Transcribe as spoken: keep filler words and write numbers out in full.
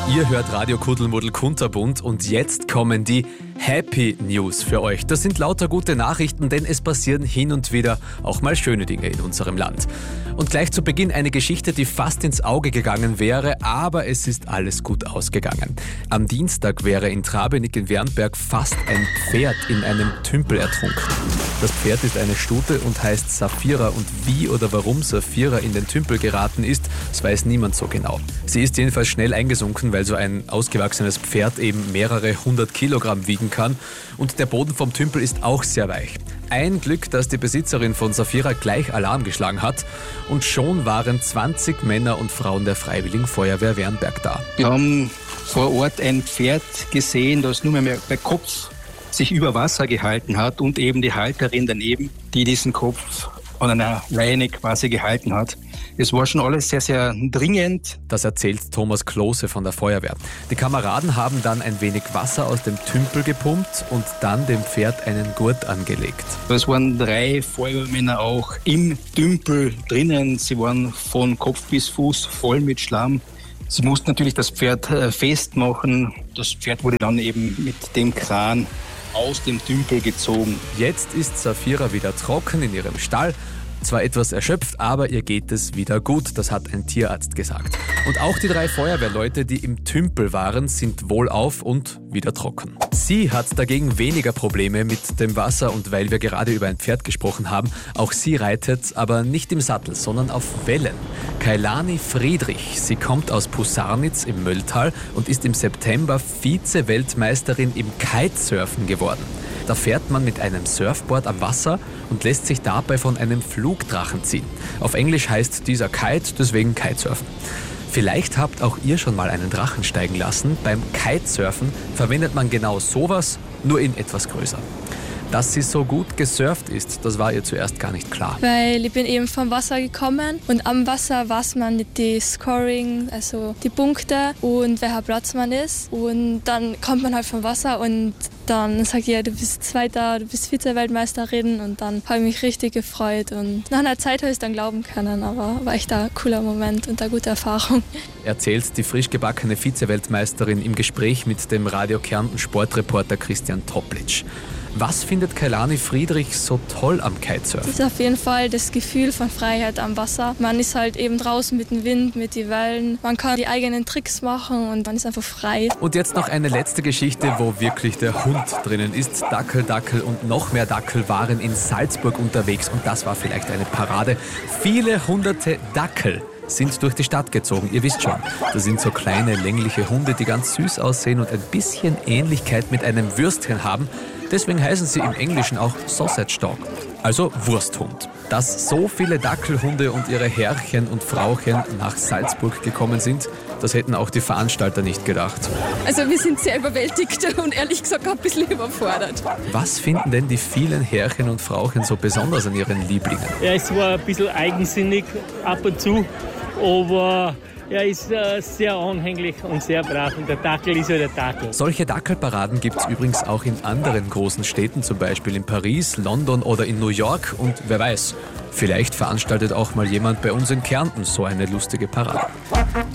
Ihr hört Radio Kuddelmuddel Kunterbunt und jetzt kommen die Happy News für euch. Das sind lauter gute Nachrichten, denn es passieren hin und wieder auch mal schöne Dinge in unserem Land. Und gleich zu Beginn eine Geschichte, die fast ins Auge gegangen wäre, aber es ist alles gut ausgegangen. Am Dienstag wäre in Trabenik in Wernberg fast ein Pferd in einem Tümpel ertrunken. Das Pferd ist eine Stute und heißt Saphira und wie oder warum Saphira in den Tümpel geraten ist, das weiß niemand so genau. Sie ist jedenfalls schnell eingesunken, weil so ein ausgewachsenes Pferd eben mehrere hundert Kilogramm wiegen kann und der Boden vom Tümpel ist auch sehr weich. Ein Glück, dass die Besitzerin von Saphira gleich Alarm geschlagen hat und schon waren zwanzig Männer und Frauen der Freiwilligen Feuerwehr Wernberg da. Wir haben vor Ort ein Pferd gesehen, das nur mehr der Kopf sich über Wasser gehalten hat und eben die Halterin daneben, die diesen Kopf an einer Leine quasi gehalten hat. Es war schon alles sehr, sehr dringend. Das erzählt Thomas Klose von der Feuerwehr. Die Kameraden haben dann ein wenig Wasser aus dem Tümpel gepumpt und dann dem Pferd einen Gurt angelegt. Es waren drei Feuerwehrmänner auch im Tümpel drinnen. Sie waren von Kopf bis Fuß voll mit Schlamm. Sie mussten natürlich das Pferd festmachen. Das Pferd wurde dann eben mit dem Kran aus dem Tümpel gezogen. Jetzt ist Saphira wieder trocken in ihrem Stall. Zwar etwas erschöpft, aber ihr geht es wieder gut, das hat ein Tierarzt gesagt. Und auch die drei Feuerwehrleute, die im Tümpel waren, sind wohlauf und wieder trocken. Sie hat dagegen weniger Probleme mit dem Wasser und weil wir gerade über ein Pferd gesprochen haben, auch sie reitet, aber nicht im Sattel, sondern auf Wellen. Kailani Friedrich, sie kommt aus Pusarnitz im Mölltal und ist im September Vize-Weltmeisterin im Kitesurfen geworden. Da fährt man mit einem Surfboard am Wasser und lässt sich dabei von einem Flugdrachen ziehen. Auf Englisch heißt dieser Kite, deswegen Kitesurfen. Vielleicht habt auch ihr schon mal einen Drachen steigen lassen. Beim Kitesurfen verwendet man genau sowas, nur in etwas größer. Dass sie so gut gesurft ist, das war ihr zuerst gar nicht klar. Weil ich bin eben vom Wasser gekommen und am Wasser weiß man nicht die Scoring, also die Punkte und welcher Platz man ist. Und dann kommt man halt vom Wasser und dann sagt ihr, du bist Zweiter, du bist Vize-Weltmeisterin und dann habe ich mich richtig gefreut. Und nach einer Zeit habe ich es dann glauben können, aber war echt ein cooler Moment und eine gute Erfahrung. Erzählt die frisch gebackene Vize-Weltmeisterin im Gespräch mit dem Radio Kärnten Sportreporter Christian Toplitsch. Was findet Kailani Friedrich so toll am Kitesurfen? Das ist auf jeden Fall das Gefühl von Freiheit am Wasser. Man ist halt eben draußen mit dem Wind, mit den Wellen. Man kann die eigenen Tricks machen und man ist einfach frei. Und jetzt noch eine letzte Geschichte, wo wirklich der Hund drinnen ist. Dackel, Dackel und noch mehr Dackel waren in Salzburg unterwegs und das war vielleicht eine Parade. Viele hunderte Dackel sind durch die Stadt gezogen. Ihr wisst schon, das sind so kleine, längliche Hunde, die ganz süß aussehen und ein bisschen Ähnlichkeit mit einem Würstchen haben. Deswegen heißen sie im Englischen auch Sausage Dog, also Wursthund. Dass so viele Dackelhunde und ihre Herrchen und Frauchen nach Salzburg gekommen sind, das hätten auch die Veranstalter nicht gedacht. Also wir sind sehr überwältigt und ehrlich gesagt ein bisschen überfordert. Was finden denn die vielen Herrchen und Frauchen so besonders an ihren Lieblingen? Ja, es war ein bisschen eigensinnig ab und zu, aber er ist äh, sehr anhänglich und sehr brav und der Dackel ist ja der Dackel. Solche Dackelparaden gibt es übrigens auch in anderen großen Städten, zum Beispiel in Paris, London oder in New York und wer weiß, vielleicht veranstaltet auch mal jemand bei uns in Kärnten so eine lustige Parade.